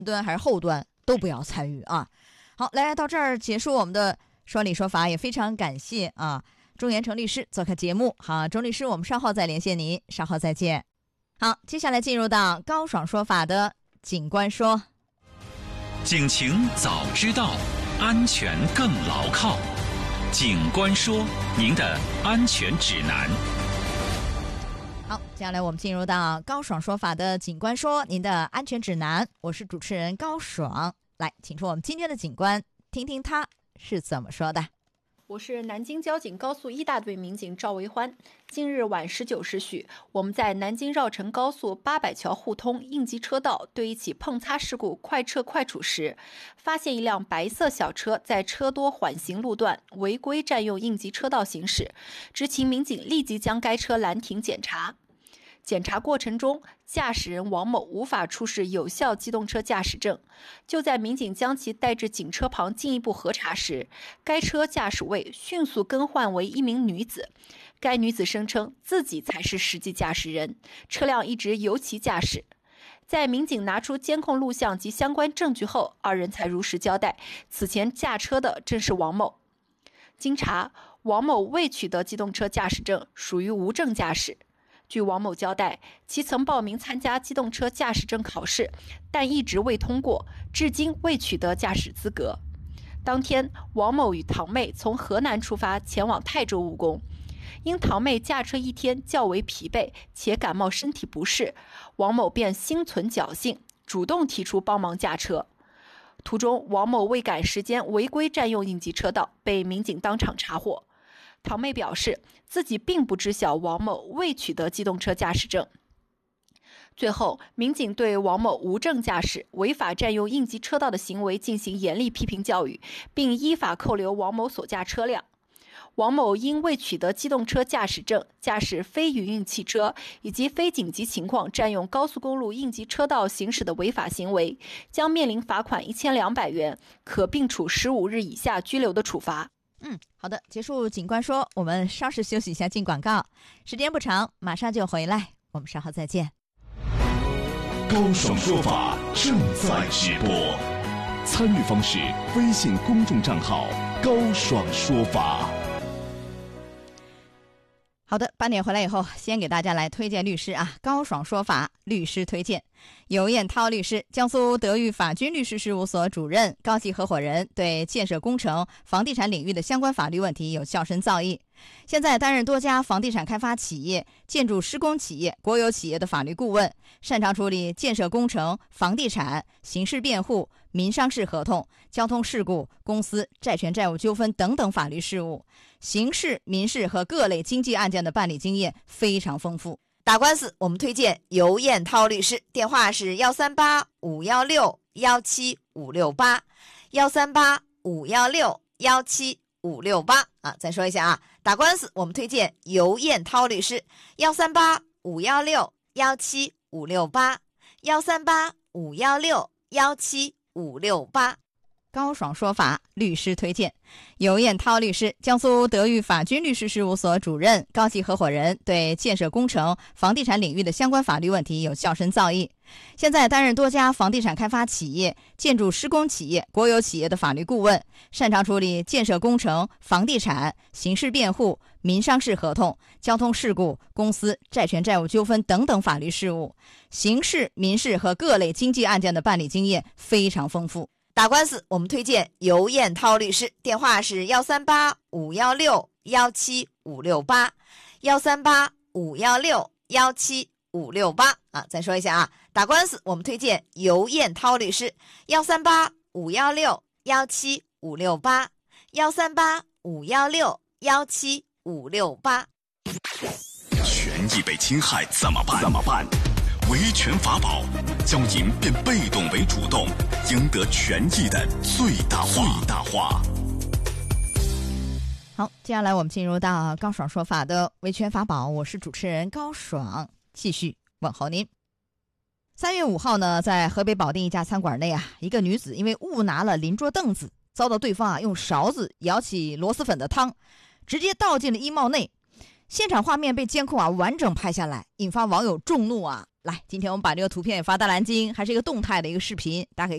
端还是后端都不要参与啊。好，来到这儿结束我们的说理说法，也非常感谢啊钟元成律师做客节目。好，钟律师，我们稍后再连线您，稍后再见。好，接下来进入到高爽说法的警官说。 警情早知道，安全更牢靠。警官说，您的安全指南。 好，接下来我们进入到高爽说法的警官说，您的安全指南。我是主持人高爽，来，请出我们今天的警官，听听他是怎么说的。 我是南京交警高速1大队民警赵维欢。近日晚19时许，我们在南京绕城高速800桥互通应急车道对一起碰擦事故快撤快处时，发现一辆白色小车在车多缓行路段违规占用应急车道行驶，执勤民警立即将该车拦停检查。检查过程中，驾驶人王某无法出示有效机动车驾驶证。就在民警将其带至警车旁进一步核查时，该车驾驶位迅速更换为一名女子。该女子声称自己才是实际驾驶人，车辆一直由其驾驶。在民警拿出监控录像及相关证据后，二人才如实交代，此前驾车的正是王某。经查，王某未取得机动车驾驶证，属于无证驾驶。据王某交代，其曾报名参加机动车驾驶证考试，但一直未通过，至今未取得驾驶资格。当天，王某与堂妹从河南出发前往泰州务工，因堂妹驾车一天较为疲惫，且感冒身体不适，王某便心存侥幸，主动提出帮忙驾车。途中，王某为赶时间违规占用应急车道，被民警当场查获。堂妹表示，自己并不知晓王某未取得机动车驾驶证。最后，民警对王某无证驾驶、违法占用应急车道的行为进行严厉批评教育，并依法扣留王某所驾车辆。王某因未取得机动车驾驶证，驾驶非营运汽车以及非紧急情况占用高速公路应急车道行驶的违法行为，将面临罚款1200元，可并处15日以下拘留的处罚。 好的，结束警官说，我们稍事休息一下，进广告，时间不长，马上就回来，我们稍后再见。 高爽说法正在直播，参与方式：微信公众账号高爽说法。 好的，8点回来以后，先给大家来推荐律师啊，高爽说法律师推荐。尤彦涛律师，江苏德裕法军律师事务所主任、高级合伙人，对建设工程、房地产领域的相关法律问题有较深造诣。现在担任多家房地产开发企业、建筑施工企业、国有企业的法律顾问，擅长处理建设工程、房地产、刑事辩护、民商事合同、交通事故、公司债权债务纠纷等等法律事务，刑事、民事和各类经济案件的办理经验非常丰富。打官司我们推荐尤彦涛律师，电话是138-516-17568，138-516-17568啊，再说一下啊，打官司我们推荐尤彦涛律师，138-516-17568，138-516-17568。高爽说法律师推荐，尤彦涛律师，江苏德裕法军律师事务所主任、高级合伙人，对建设工程、房地产领域的相关法律问题有较深造诣。现在担任多家房地产开发企业、建筑施工企业、国有企业的法律顾问，擅长处理建设工程、房地产、刑事辩护、民商事合同、交通事故、公司债权债务纠纷等等法律事务，刑事、民事和各类经济案件的办理经验非常丰富。打官司我们推荐尤彦涛律师，电话是138-516-17568，138-516-17568啊，再说一下啊，打官司我们推荐尤彦涛律师，138-516-17568，138-516-17568。 权益被侵害怎么办？维权法宝，教您变被动为主动，赢得权益的最大化。 好，接下来我们进入到高爽说法的维权法宝，我是主持人高爽，继续问候您。3月5号呢，在河北保定一家餐馆内啊，一个女子因为误拿了邻桌凳子，遭到对方用勺子舀起螺蛳粉的汤，直接倒进了衣帽内。现场画面被监控完整拍下来，引发网友众怒啊！来，今天我们把这个图片也发到南京，还是一个动态的一个视频，大家可以